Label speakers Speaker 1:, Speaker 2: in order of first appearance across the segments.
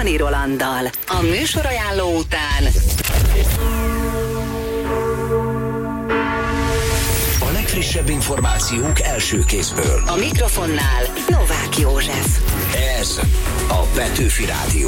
Speaker 1: Fanni Rolanddal. A műsorajánló után
Speaker 2: a legfrissebb információk első kézből.
Speaker 1: a mikrofonnál Novák József.
Speaker 2: Ez a Petőfi Rádió.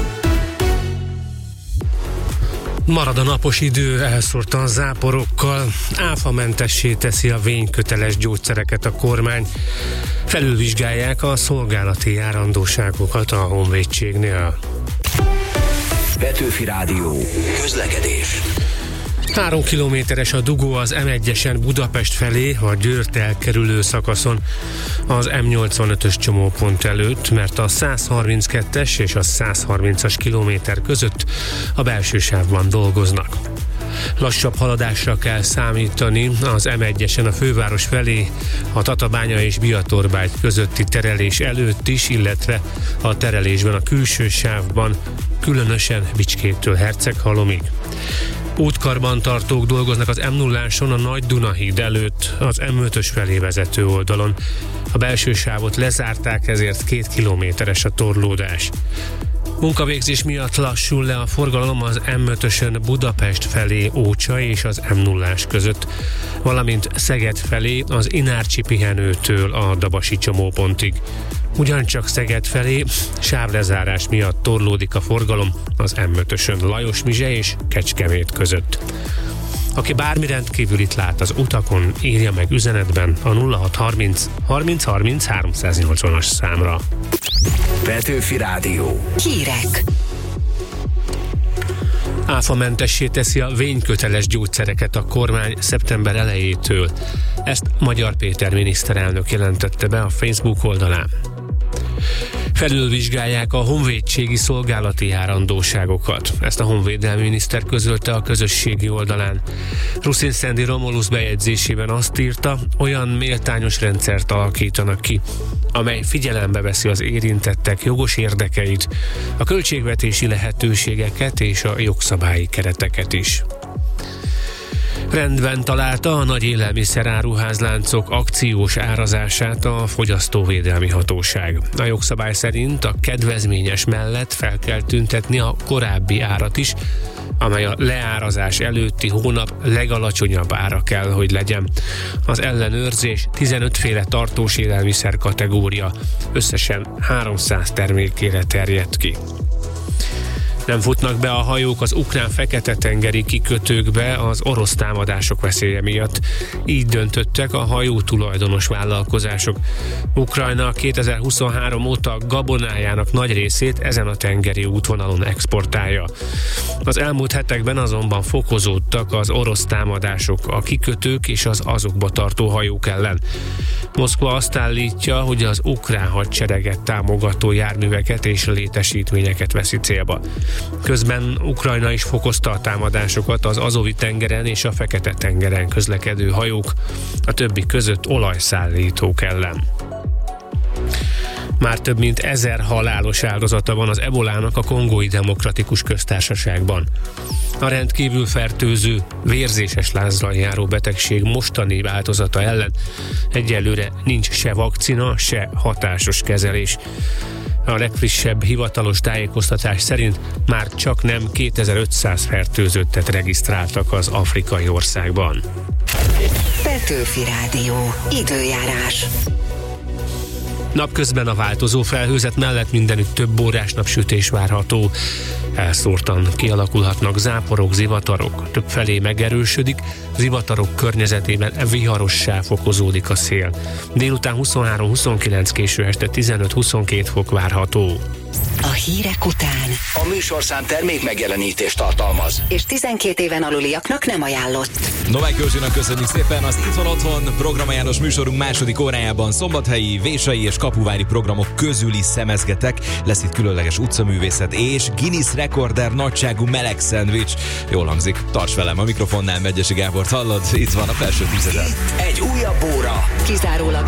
Speaker 3: Marad a napos idő, elszórtan záporokkal, áfamentessé teszi a vényköteles gyógyszereket a kormány. Felülvizsgálják a szolgálati járandóságokat a Honvédségnél.
Speaker 2: Petőfi Rádió. Közlekedés.
Speaker 3: 3 kilométeres a dugó az M1-esen Budapest felé, a Győrt elkerülő szakaszon az M85-ös csomópont előtt, mert a 132-es és a 130-as kilométer között a belső sávban dolgoznak. Lassabb haladásra kell számítani az M1-esen a főváros felé, a Tatabánya és Biatorbágy közötti terelés előtt is, illetve a terelésben a külső sávban, különösen Bicskétől Herceghalomig. Útkarbantartók dolgoznak az M0-áson a Nagy Dunahíd előtt, az M5-ös felé vezető oldalon. A belső sávot lezárták, ezért 2 kilométeres a torlódás. Munkavégzés miatt lassul le a forgalom az M5-ösön Budapest felé Ócsa és az M0-ás között, valamint Szeged felé az Inárcsi pihenőtől a Dabasi csomópontig. Ugyancsak Szeged felé sávlezárás miatt torlódik a forgalom az M5-ösön Lajosmizse és Kecskemét között. Aki bármi rendkívülit lát az utakon, írja meg üzenetben a 0630 30 30 380-as számra.
Speaker 2: Petőfi Rádió.
Speaker 1: Hírek.
Speaker 3: Áfamentessé teszi a vényköteles gyógyszereket a kormány szeptember elejétől. Ezt Magyar Péter miniszterelnök jelentette be a Facebook oldalán. Felülvizsgálják a honvédségi szolgálati járandóságokat. Ezt a honvédelmi miniszter közölte a közösségi oldalán. Ruszin Szendi Romulusz bejegyzésében azt írta, olyan méltányos rendszert alakítanak ki, amely figyelembe veszi az érintettek jogos érdekeit, a költségvetési lehetőségeket és a jogszabályi kereteket is. Rendben találta a nagy élelmiszeráruházláncok akciós árazását a Fogyasztóvédelmi Hatóság. A jogszabály szerint a kedvezményes mellett fel kell tüntetni a korábbi árat is, amely a leárazás előtti hónap legalacsonyabb ára kell, hogy legyen. Az ellenőrzés 15 féle tartós élelmiszer kategória, összesen 300 termékére terjedt ki. Nem futnak be a hajók az ukrán Fekete-tengeri kikötőkbe az orosz támadások veszélye miatt. Így döntöttek a hajó tulajdonos vállalkozások. Ukrajna 2023 óta gabonájának nagy részét ezen a tengeri útvonalon exportálja. Az elmúlt hetekben azonban fokozódtak az orosz támadások a kikötők és az azokba tartó hajók ellen. Moszkva azt állítja, hogy az ukrán hadsereget támogató járműveket és létesítményeket veszi célba. Közben Ukrajna is fokozta a támadásokat az Azovi-tengeren és a Fekete-tengeren közlekedő hajók, a többi között olajszállítók ellen. Már több mint 1000 halálos áldozata van az ebolának a Kongói Demokratikus Köztársaságban. A rendkívül fertőző, vérzéses lázzal járó betegség mostani változata ellen egyelőre nincs se vakcina, se hatásos kezelés. A legfrissebb hivatalos tájékoztatás szerint már csak nem 2500 fertőzöttet regisztráltak az afrikai országban.
Speaker 1: Petőfi Rádió. Időjárás.
Speaker 3: Napközben a változó felhőzet mellett mindenütt több órás napsütés várható. Elszórtan kialakulhatnak záporok, zivatarok. Többfelé megerősödik, zivatarok környezetében viharossá fokozódik a szél. Délután 23-29, késő este 15-22 fok várható.
Speaker 1: A hírek után.
Speaker 2: A műsorszám termék megjelenítést tartalmaz.
Speaker 1: És 12 éven aluliaknak nem ajánlott.
Speaker 4: Novák Józsinak köszönjük szépen az Itt van otthon programajánlós műsorunk második órájában szombathelyi, vésai és kapuvári programok közüli szemezgetek. Lesz itt különleges utcaművészet és Guinness rekorder nagyságú meleg szendvics. Jól hangzik, tarts velem, a mikrofonnál Megyesi Gábort hallod, itt van a felső tízeden.
Speaker 2: Egy újabb óra.
Speaker 1: Kizárólag